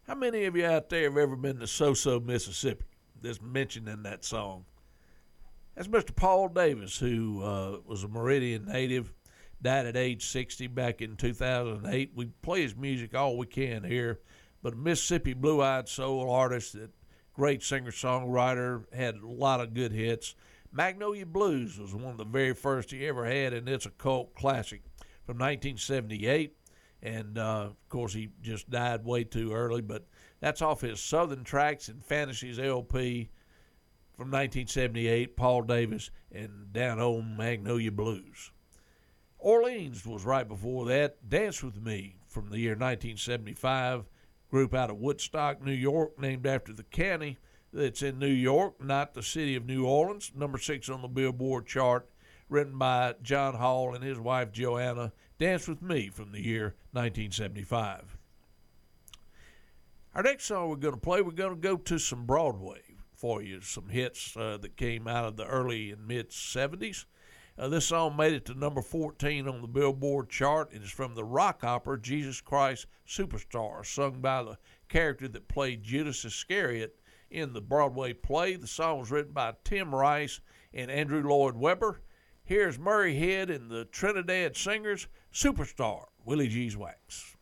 How many of you out there have ever been to So-So, Mississippi? That's mentioned in that song. That's Mr. Paul Davis, who was a Meridian native, died at age 60 back in 2008. We play his music all we can here, but a Mississippi blue-eyed soul artist, that great singer-songwriter, had a lot of good hits. Magnolia Blues was one of the very first he ever had, and it's a cult classic from 1978. And, of course, he just died way too early, but that's off his Southern Tracks and Fantasies LP from 1978, Paul Davis and Down on Magnolia Blues. Orleans was right before that. Dance With Me from the year 1975, group out of Woodstock, New York, named after the county that's in New York, not the city of New Orleans. Number 6 on the Billboard chart, written by John Hall and his wife Joanna. Dance With Me from the year 1975. Our next song we're going to play, we're going to go to some Broadway for you, some hits that came out of the early and mid 70s. This song made it to number 14 on the Billboard chart, and it's from the rock opera Jesus Christ Superstar, sung by the character that played Judas Iscariot in the Broadway play. The song was written by Tim Rice and Andrew Lloyd Webber. Here's Murray Head and the Trinidad Singers, Superstar, Willie G's Wax.